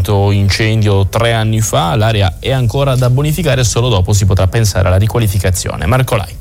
violento incendio 3 anni fa. L'area è ancora da bonificare e solo dopo si potrà pensare alla riqualificazione. Marco Lai.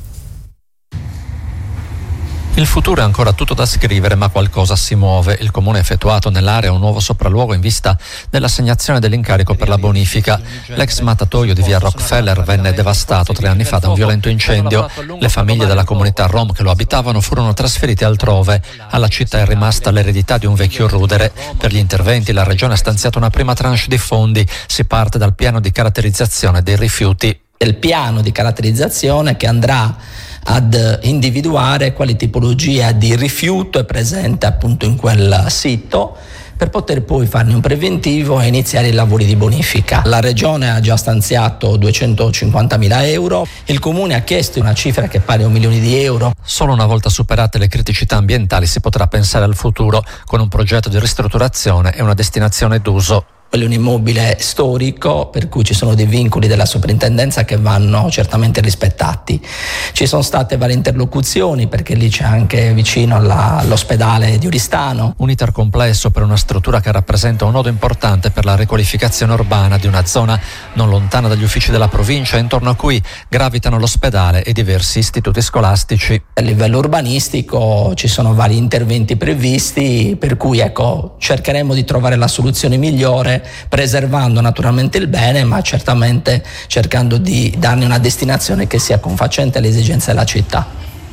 Il futuro è ancora tutto da scrivere, ma qualcosa si muove. Il comune ha effettuato nell'area un nuovo sopralluogo in vista dell'assegnazione dell'incarico per la bonifica. L'ex mattatoio di via Rockefeller venne devastato 3 anni fa da un violento incendio. Le famiglie della comunità rom che lo abitavano furono trasferite altrove. Alla città è rimasta l'eredità di un vecchio rudere. Per gli interventi la regione ha stanziato una prima tranche di fondi. Si parte dal piano di caratterizzazione dei rifiuti. Il piano di caratterizzazione che andrà ad individuare quale tipologia di rifiuto è presente appunto in quel sito, per poter poi farne un preventivo e iniziare i lavori di bonifica. La regione ha già stanziato 250.000 euro, il comune ha chiesto una cifra che è pari a 1 milione di euro. Solo una volta superate le criticità ambientali si potrà pensare al futuro con un progetto di ristrutturazione e una destinazione d'uso. È un immobile storico per cui ci sono dei vincoli della soprintendenza che vanno certamente rispettati. Ci sono state varie interlocuzioni perché lì c'è anche vicino all'ospedale di Oristano. Un iter complesso per una struttura che rappresenta un nodo importante per la riqualificazione urbana di una zona non lontana dagli uffici della provincia, intorno a cui gravitano l'ospedale e diversi istituti scolastici. A livello urbanistico ci sono vari interventi previsti, per cui cercheremo di trovare la soluzione migliore, preservando naturalmente il bene, ma certamente cercando di darne una destinazione che sia confacente alle esigenze della città.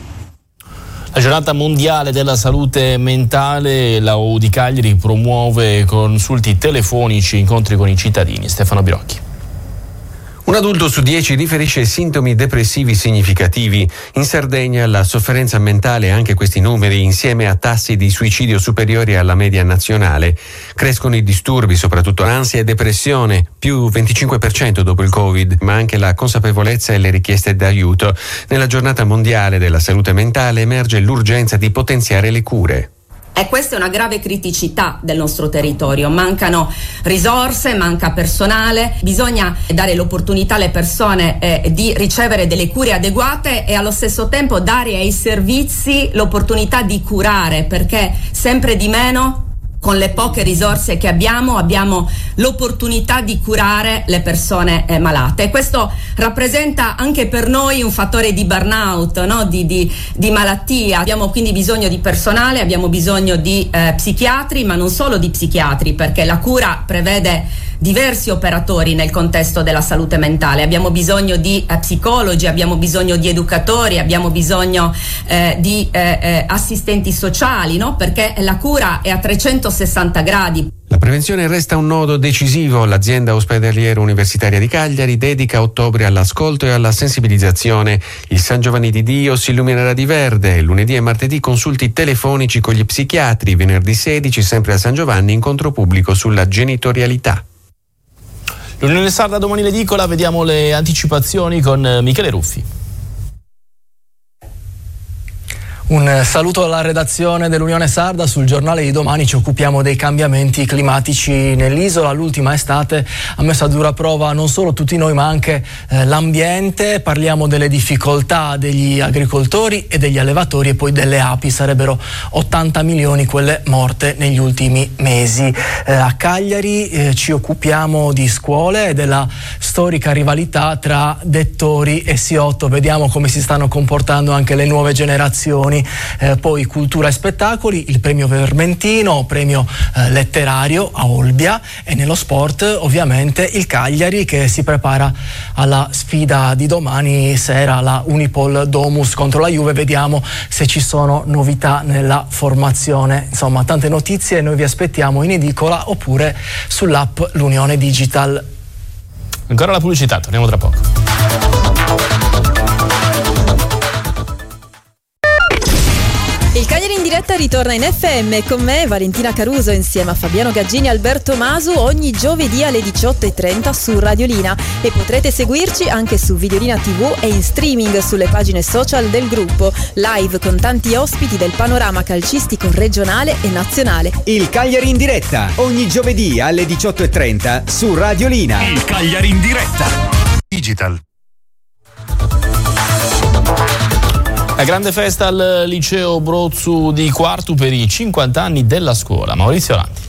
La giornata mondiale della salute mentale, la U di Cagliari promuove consulti telefonici, incontri con i cittadini. Stefano Birocchi. Un adulto su 10 riferisce sintomi depressivi significativi. In Sardegna la sofferenza mentale, anche questi numeri, insieme a tassi di suicidio superiori alla media nazionale. Crescono i disturbi, soprattutto ansia e depressione, più 25% dopo il Covid, ma anche la consapevolezza e le richieste d'aiuto. Nella giornata mondiale della salute mentale emerge l'urgenza di potenziare le cure. E questa è una grave criticità del nostro territorio, mancano risorse, manca personale, bisogna dare l'opportunità alle persone di ricevere delle cure adeguate e allo stesso tempo dare ai servizi l'opportunità di curare, perché sempre di meno, con le poche risorse che abbiamo l'opportunità di curare le persone malate. E questo rappresenta anche per noi un fattore di burnout, no? di malattia. Abbiamo quindi bisogno di personale, abbiamo bisogno di psichiatri, ma non solo di psichiatri, perché la cura prevede diversi operatori nel contesto della salute mentale. Abbiamo bisogno di psicologi, abbiamo bisogno di educatori, abbiamo bisogno di assistenti sociali, no? Perché la cura è a 360 gradi. La prevenzione resta un nodo decisivo. L'azienda ospedaliera universitaria di Cagliari dedica ottobre all'ascolto e alla sensibilizzazione. Il San Giovanni di Dio si illuminerà di verde. Lunedì e martedì consulti telefonici con gli psichiatri. Venerdì 16, sempre a San Giovanni, incontro pubblico sulla genitorialità. L'Unione Sarda domani l'edicola, vediamo le anticipazioni con Michele Ruffi. Un saluto alla redazione dell'Unione Sarda. Sul giornale di domani ci occupiamo dei cambiamenti climatici nell'isola. L'ultima estate ha messo a dura prova non solo tutti noi ma anche l'ambiente. Parliamo delle difficoltà degli agricoltori e degli allevatori e poi delle api. Sarebbero 80 milioni quelle morte negli ultimi mesi. A Cagliari ci occupiamo di scuole e della storica rivalità tra Dettori e Siotto. Vediamo come si stanno comportando anche le nuove generazioni. Poi cultura e spettacoli, il premio Vermentino, premio letterario a Olbia, e nello sport ovviamente il Cagliari che si prepara alla sfida di domani sera, la Unipol Domus contro la Juve. Vediamo se ci sono novità nella formazione. Insomma, tante notizie, noi vi aspettiamo in edicola oppure sull'app L'Unione Digital. Ancora la pubblicità, torniamo tra poco. Il Cagliari in diretta ritorna in FM con me, Valentina Caruso, insieme a Fabiano Gaggini e Alberto Masu, ogni giovedì alle 18:30 su Radiolina, e potrete seguirci anche su Videolina TV e in streaming sulle pagine social del gruppo, live con tanti ospiti del panorama calcistico regionale e nazionale. Il Cagliari in diretta, ogni giovedì alle 18:30 su Radiolina. Il Cagliari in diretta. Digital. La grande festa al liceo Brozzu di Quartu per i 50 anni della scuola. Maurizio Landi.